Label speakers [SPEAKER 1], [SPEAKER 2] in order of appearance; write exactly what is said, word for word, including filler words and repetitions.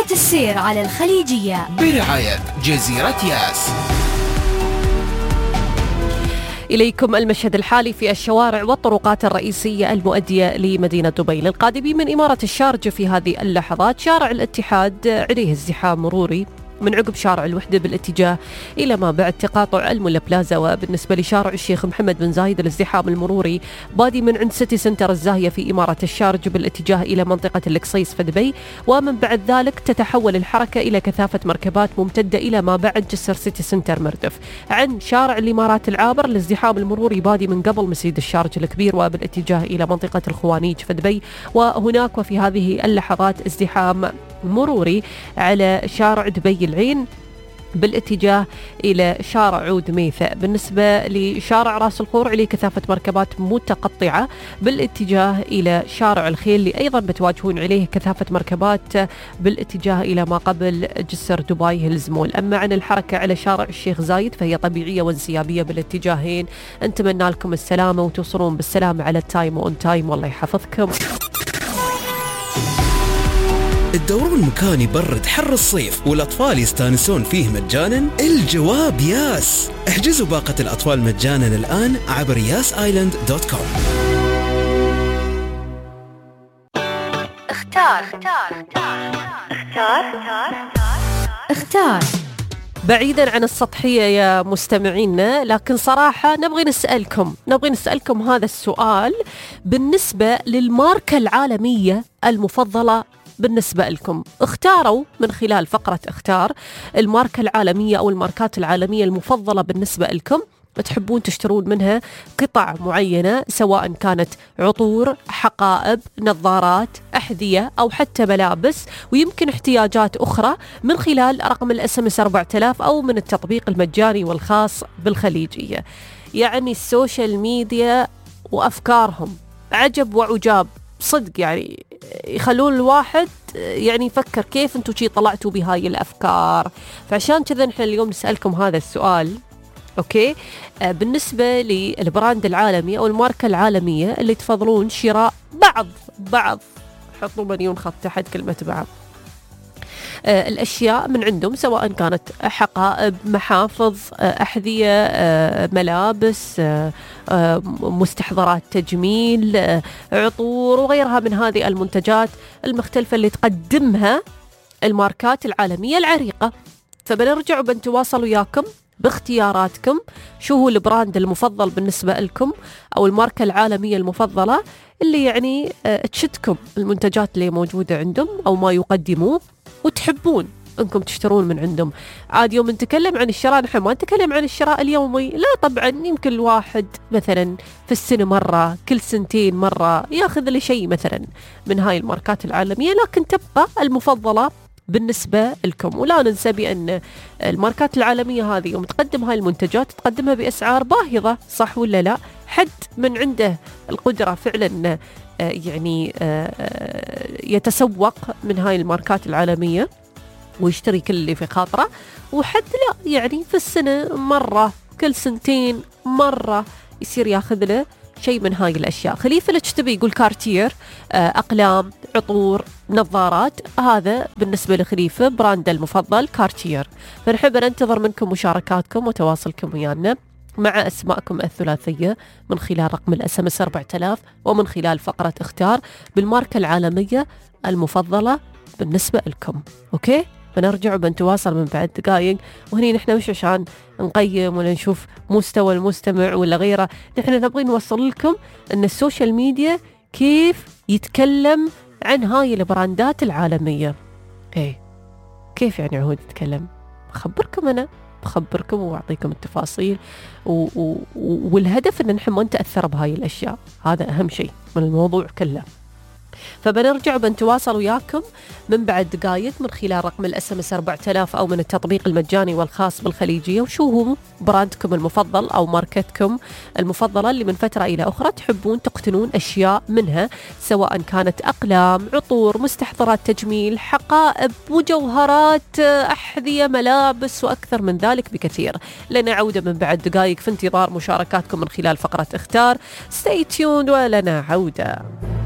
[SPEAKER 1] طرقات السير على الخليجية
[SPEAKER 2] برعاية جزيرة ياس.
[SPEAKER 3] إليكم المشهد الحالي في الشوارع والطرقات الرئيسية المؤدية لمدينة دبي للقادمين من إمارة الشارجة. في هذه اللحظات شارع الاتحاد عليه ازدحام مروري من عقب شارع الوحدة بالاتجاه إلى ما بعد تقاطع المولا بلازا. وبالنسبة لشارع الشيخ محمد بن زايد الازدحام المروري بادي من عند سيتي سنتر الزاهية في إمارة الشارجة بالاتجاه إلى منطقة القصيص في دبي، ومن بعد ذلك تتحول الحركة إلى كثافة مركبات ممتدة إلى ما بعد جسر سيتي سنتر مردف. عن شارع الإمارات العابر الازدحام المروري بادي من قبل مسجد الشارجة الكبير وبالاتجاه إلى منطقة الخوانيج في دبي، وهناك وفي هذه اللحظات ازدحام مروري على شارع دبي العين بالاتجاه إلى شارع عود ميثا. بالنسبة لشارع راس الخور عليه كثافة مركبات متقطعة بالاتجاه إلى شارع الخيل اللي أيضا بتواجهون عليه كثافة مركبات بالاتجاه إلى ما قبل جسر دبي هيلز مول. أما عن الحركة على شارع الشيخ زايد فهي طبيعية وانسيابية بالاتجاهين. نتمنى لكم السلامة وتوصلون بالسلامة على التايم وأون تايم، والله يحفظكم.
[SPEAKER 4] تدورون مكان يبرد حر الصيف والأطفال يستانسون فيه مجانا؟ الجواب ياس. احجزوا باقة الأطفال مجانا الآن عبر ياس آيلاند دوت كوم.
[SPEAKER 1] اختار اختار اختار اختار
[SPEAKER 3] بعيدا عن السطحية يا مستمعينا، لكن صراحة نبغي نسألكم نبغي نسألكم هذا السؤال بالنسبة للماركة العالمية المفضلة بالنسبة لكم. اختاروا من خلال فقرة اختار الماركة العالمية أو الماركات العالمية المفضلة بالنسبة لكم، تحبون تشترون منها قطع معينة سواء كانت عطور، حقائب، نظارات، أحذية أو حتى ملابس، ويمكن احتياجات أخرى، من خلال رقم الاس ام اس أربعة آلاف أو من التطبيق المجاني والخاص بالخليجية. يعني السوشيال ميديا وأفكارهم عجب وعجاب صدق، يعني يخلون الواحد يعني يفكر كيف انتم شي طلعتوا بهاي الأفكار. فعشان كذا نحن اليوم نسألكم هذا السؤال. أوكي، آه بالنسبة للبراند العالمي أو الماركة العالمية اللي تفضلون شراء بعض بعض حطوا مليون خط تحت كلمة بعض آه الأشياء من عندهم، سواء كانت حقائب، محافظ، آه أحذية، آه ملابس، آه آه مستحضرات تجميل، آه عطور وغيرها من هذه المنتجات المختلفة اللي تقدمها الماركات العالمية العريقة. فبنرجع وبنتواصل وياكم باختياراتكم. شو هو البراند المفضل بالنسبة لكم أو الماركة العالمية المفضلة اللي يعني آه تشدكم المنتجات اللي موجودة عندهم أو ما يقدموه وتحبون أنكم تشترون من عندهم. عاد يوم نتكلم عن الشراء نحن ما نتكلم عن الشراء اليومي، لا طبعا يمكن الواحد مثلا في السنة مرة، كل سنتين مرة ياخذ لي شيء مثلا من هاي الماركات العالمية، لكن تبقى المفضلة بالنسبة لكم. ولا ننسى بأن الماركات العالمية هذه يوم تقدم هاي المنتجات تقدمها بأسعار باهظة، صح ولا لا؟ حد من عنده القدرة فعلا يعني يتسوق من هاي الماركات العالمية ويشتري كل اللي في خاطره، وحد لا يعني في السنة مرة، كل سنتين مرة يصير ياخذ له شيء من هاي الأشياء. خليفة الاشتبي يقول كارتير، أقلام، عطور، نظارات. هذا بالنسبة لخليفة براند المفضل كارتير. فنحب ننتظر منكم مشاركاتكم وتواصلكم ويانا مع أسماءكم الثلاثية من خلال رقم الاس ام اس أربعة آلاف ومن خلال فقرة اختار بالماركة العالمية المفضلة بالنسبة لكم. أوكي، بنرجع وبنتواصل من بعد دقائق. وهني نحن مش عشان نقيم ولا نشوف مستوى المستمع ولا غيره، نحن نبغي نوصل لكم أن السوشيال ميديا كيف يتكلم عن هاي البراندات العالمية. ايه كيف يعني عهود يتكلم؟ بخبركم أنا بخبركم وأعطيكم التفاصيل و... و... والهدف أن نحن ما نتأثر بهاي الأشياء، هذا أهم شيء من الموضوع كله. فبنرجع وبنتواصل وياكم من بعد دقائق من خلال رقم الاس ام اس أربعة آلاف او من التطبيق المجاني والخاص بالخليجية. وشو هو براندكم المفضل او ماركتكم المفضلة اللي من فترة الى اخرى تحبون تقتنون اشياء منها، سواء كانت اقلام، عطور، مستحضرات تجميل، حقائب، مجوهرات، احذية، ملابس واكثر من ذلك بكثير. لنا عودة من بعد دقائق في انتظار مشاركاتكم من خلال فقرة اختار. stay tuned ولنا عودة.